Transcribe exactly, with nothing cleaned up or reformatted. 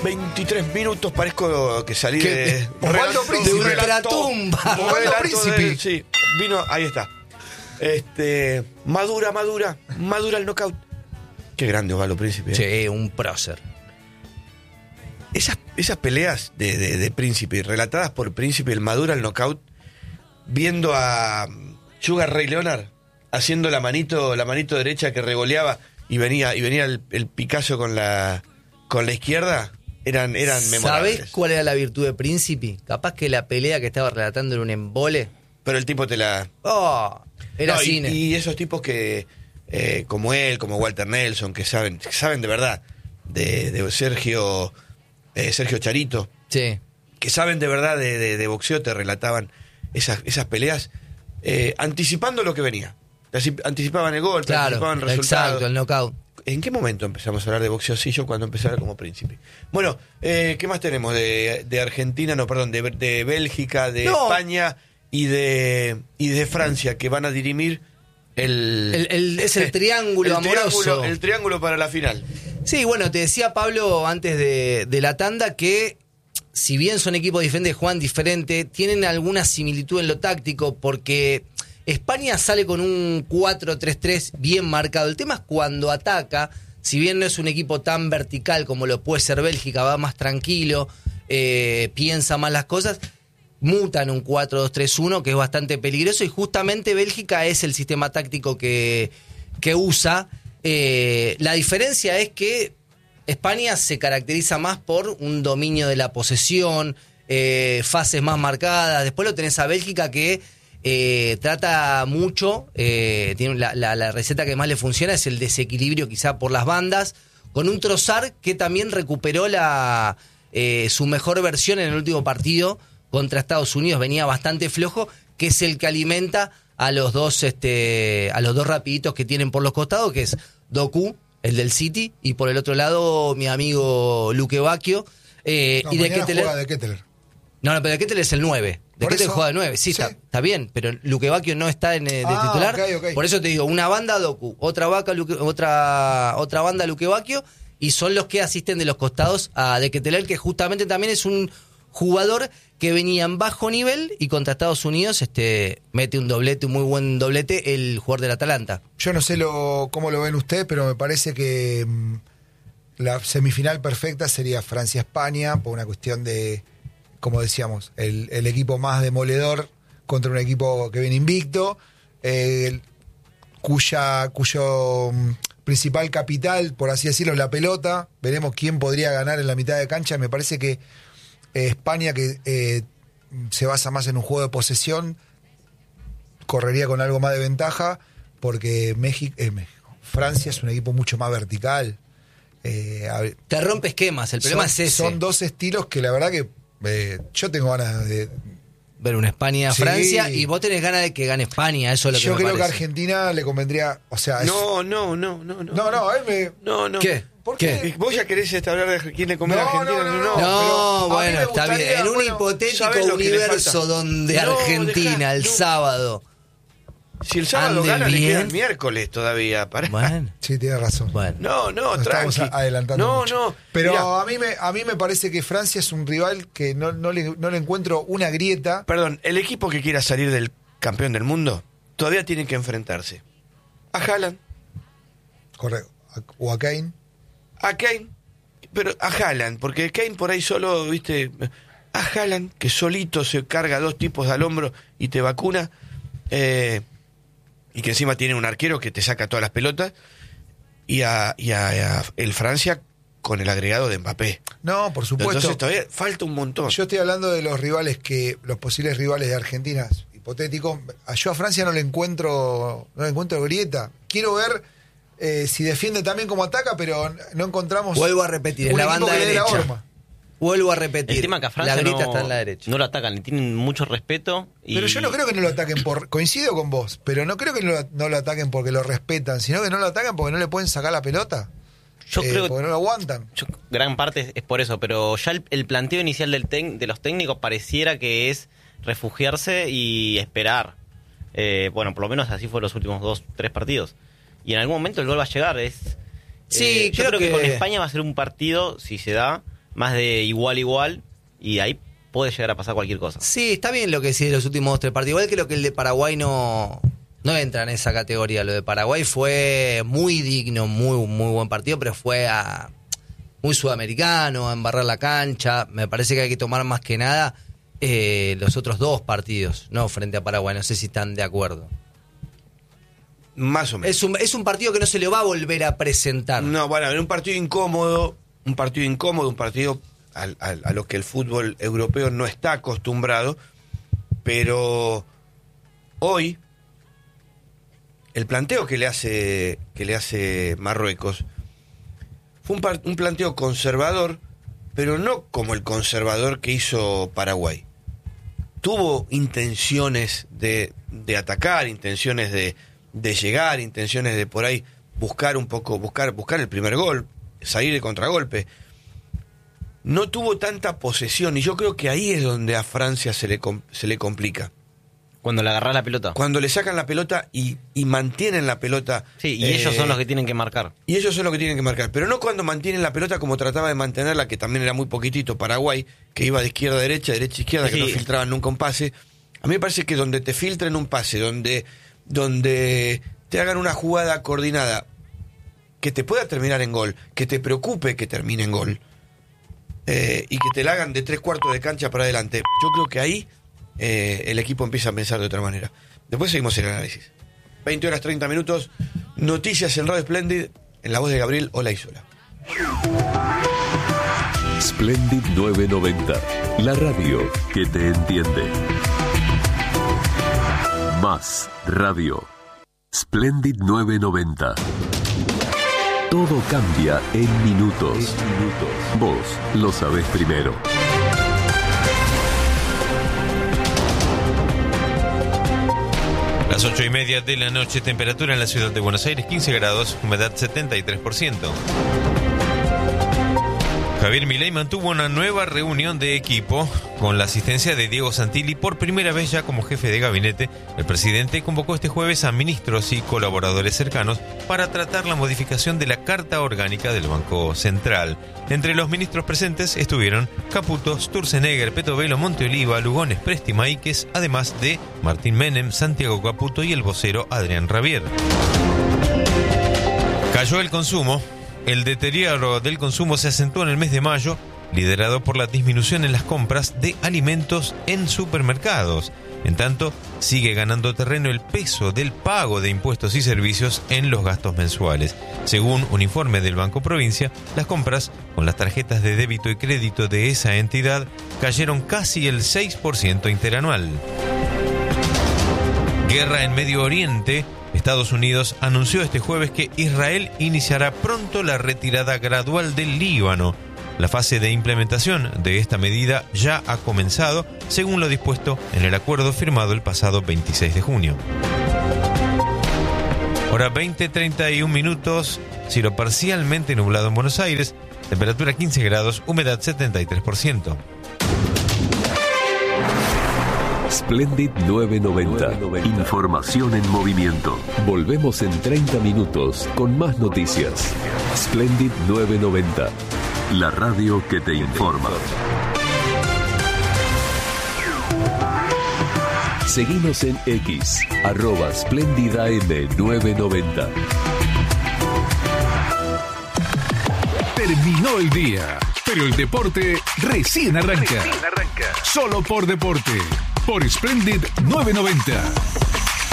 veintitrés minutos, parezco que salí ¿Qué? de... Osvaldo Príncipe. un De relato- ultratumba. un Osvaldo relato Príncipe. de- sí, vino, ahí está. Este, madura, madura, madura el knockout. Qué grande Osvaldo Príncipe. ¿eh? Sí, un prócer. Esas, esas peleas de, de, de Príncipe, relatadas por Príncipe, el madura el knockout, viendo a Sugar Ray Leonard haciendo la manito, la manito derecha que regoleaba y venía, y venía el, el Picasso con la con la izquierda, eran, eran memorables. ¿Sabés cuál era la virtud de Príncipe? Capaz que la pelea que estaba relatando era un embole. Pero el tipo te la... Oh, era No, y, cine. y esos tipos que, eh, como él, como Walter Nelson, que saben, que saben de verdad, de, de Sergio, eh, Sergio Charito, Sí. que saben de verdad de, de, de boxeo, te relataban esas, esas peleas eh, anticipando lo que venía. Así, anticipaban el golpe, Claro, anticipaban resultados. exacto, el knockout. ¿En qué momento empezamos a hablar de boxeo? Sí, yo cuando empecé a hablar como Príncipe. Bueno, eh, ¿qué más tenemos? De, de Argentina, no, perdón, de, de Bélgica, de No. España y de, y de Francia, que van a dirimir el... El- el- es el triángulo el amoroso. triángulo- el triángulo para la final. Sí, bueno, te decía Pablo antes de, de la tanda que si bien son equipos diferentes, juegan diferente, tienen alguna similitud en lo táctico porque España sale con un cuatro tres tres bien marcado. El tema es cuando ataca, si bien no es un equipo tan vertical como lo puede ser Bélgica, va más tranquilo, eh, piensa más las cosas, mutan un cuatro dos tres uno que es bastante peligroso y justamente Bélgica es el sistema táctico que, que usa. Eh, la diferencia es que España se caracteriza más por un dominio de la posesión, eh, fases más marcadas. Después lo tenés a Bélgica que eh, trata mucho, eh, tiene la, la, la receta que más le funciona es el desequilibrio quizá por las bandas, con un Trossard que también recuperó la eh, su mejor versión en el último partido contra Estados Unidos, venía bastante flojo, que es el que alimenta a los dos este a los dos rapiditos que tienen por los costados, que es Doku, el del City, y por el otro lado mi amigo Luque Bacchio. Eh, No, y de mañana Ketteler, juega de Ketteler. no, no, pero de Ketteler es el nueve. De Por Ketteler eso- juega de nueve, sí, sí. Está, está bien, pero Luque Bacchio no está en, eh, de Ah, titular. ok, ok. Por eso te digo, una banda Doku, otra vaca, Luque- otra, otra banda Luque Bacchio, y son los que asisten de los costados a De Ketteler, que justamente también es un jugador que venía en bajo nivel y contra Estados Unidos este mete un doblete, un muy buen doblete, el jugador del Atalanta. Yo no sé lo, cómo lo ven ustedes, pero me parece que mm, la semifinal perfecta sería Francia-España, por una cuestión de, como decíamos, el, el equipo más demoledor contra un equipo que viene invicto, eh, el- cuya, cuyo mm, principal capital, por así decirlo, es la pelota. Veremos quién podría ganar en la mitad de cancha. Me parece que eh, España, que eh, se basa más en un juego de posesión, correría con algo más de ventaja, porque México, eh, México, Francia es un equipo mucho más vertical. Eh, a ver, Te rompe esquemas, el problema son, es ese. son dos estilos que la verdad que eh, yo tengo ganas de... Ver una España-Francia Sí. y vos tenés ganas de que gane España, eso es lo que Yo me creo que a parece. Argentina le convendría, o sea, es- No, no, no, no, no. no, no, a él me... No, no. ¿Qué? ¿Por ¿Qué? qué? ¿Vos ya querés este, hablar de quién le come a No, Argentina? no, no, No, pero a mí bueno, me está bien. gustaría, En un bueno, hipotético ¿sabes lo que le universo falta? donde No, Argentina dejá, el no. sábado. Si el sábado Ande gana, le bien. queda el miércoles todavía. Pará. Bueno, Sí, tienes razón. bueno. No, no, Nos estamos tranqui. adelantando No, mucho. no. Pero Mirá, a mí me a mí me parece que Francia es un rival que no, no, le, no le encuentro una grieta. perdón, el equipo que quiera salir del campeón del mundo todavía tiene que enfrentarse a Haaland, Correcto. O a Kane. a Kane, pero a Haaland, porque Kane por ahí solo, viste, a Haaland que solito se carga a dos tipos al hombro y te vacuna, eh, y que encima tiene un arquero que te saca todas las pelotas, y a, y a- y a el Francia con el agregado de Mbappé. No, por supuesto. Entonces todavía falta un montón. Yo estoy hablando de los rivales que, los posibles rivales de Argentina, hipotéticos. A- Yo a Francia no le encuentro, no le encuentro grieta. Quiero ver eh, si defiende también como ataca, pero no encontramos. Vuelvo a repetir, un en la equipo banda que le dé la derecha. horma. Vuelvo a repetir. El tema es que a Francia la grieta no, está en la derecha. no lo atacan, le tienen mucho respeto. Y... Pero yo no creo que no lo ataquen por. Coincido con vos, pero no creo que no lo, no lo ataquen porque lo respetan, sino que no lo atacan porque no le pueden sacar la pelota. Yo Eh, creo porque no lo aguantan. yo- gran parte es por eso, pero ya el, el planteo inicial del tec- de los técnicos pareciera que es refugiarse y esperar. Eh, bueno, por lo menos así fue los últimos dos, tres partidos. Y en algún momento el gol va a llegar. Es, Sí, eh, yo creo creo que... que- con España va a ser un partido, si se da, más de igual igual, y ahí puede llegar a pasar cualquier cosa. Sí, está bien lo que decís de los últimos dos, tres partidos. Igual creo que el de Paraguay no, no entra en esa categoría. Lo de Paraguay fue muy digno, muy, muy buen partido, pero fue a muy sudamericano, a embarrar la cancha. Me parece que hay que tomar más que nada eh, los otros dos partidos, no frente a Paraguay. No sé si están de acuerdo. Más o menos. Es un, es un partido que no se le va a volver a presentar. No, bueno, era un partido incómodo, un partido incómodo, un partido a, a, a lo que el fútbol europeo no está acostumbrado, pero hoy el planteo que le hace que le hace Marruecos fue un, par, un planteo conservador, pero no como el conservador que hizo Paraguay. Tuvo intenciones de, de atacar, intenciones de, de llegar, intenciones de por ahí buscar un poco, buscar, buscar el primer gol, salir de contragolpe. No tuvo tanta posesión, y yo creo que ahí es donde a Francia se le, se le complica. Cuando le agarrás la pelota. Cuando le sacan la pelota y, y mantienen la pelota. Sí, y eh, ellos son los que tienen que marcar. Y ellos son los que tienen que marcar. Pero no cuando mantienen la pelota como trataba de mantenerla, que también era muy poquitito Paraguay, que iba de izquierda a derecha, derecha a izquierda, Sí. que no filtraban nunca un pase. A mí me parece que donde te filtren un pase, donde, donde te hagan una jugada coordinada, que te pueda terminar en gol, que te preocupe que termine en gol, eh, y que te la hagan de tres cuartos de cancha para adelante, yo creo que ahí eh, el equipo empieza a pensar de otra manera. Después seguimos el análisis. veinte horas treinta minutos, noticias en Radio Splendid, en la voz de Gabriel Olaizola. Splendid novecientos noventa, la radio que te entiende. Más radio. Splendid novecientos noventa. Todo cambia en minutos. En minutos. Vos lo sabés primero. Las ocho y media de la noche, temperatura en la ciudad de Buenos Aires, quince grados, humedad setenta y tres por ciento. Javier Milei mantuvo una nueva reunión de equipo con la asistencia de Diego Santilli por primera vez ya como jefe de gabinete. El presidente convocó este jueves a ministros y colaboradores cercanos para tratar la modificación de la Carta Orgánica del Banco Central. Entre los ministros presentes estuvieron Caputo, Sturzenegger, Petovelo, Monteoliva, Lugones, Presti, Maíquez, además de Martín Menem, Santiago Caputo y el vocero Adrián Rabier. Cayó el consumo. El deterioro del consumo se acentuó en el mes de mayo, liderado por la disminución en las compras de alimentos en supermercados. En tanto, sigue ganando terreno el peso del pago de impuestos y servicios en los gastos mensuales. Según un informe del Banco Provincia, las compras con las tarjetas de débito y crédito de esa entidad cayeron casi el seis por ciento interanual. Guerra en Medio Oriente. Estados Unidos anunció este jueves que Israel iniciará pronto la retirada gradual del Líbano. La fase de implementación de esta medida ya ha comenzado, según lo dispuesto en el acuerdo firmado el pasado veintiséis de junio. Hora veinte treinta y un minutos, cielo parcialmente nublado en Buenos Aires, temperatura quince grados, humedad setenta y tres por ciento. Splendid novecientos noventa. Información en movimiento. Volvemos en treinta minutos con más noticias. Splendid novecientos noventa. La radio que te informa. Seguinos en X, arroba Splendid A M novecientos noventa. Terminó el día, pero el deporte recién arranca. Solo por deporte. Por Splendid novecientos noventa.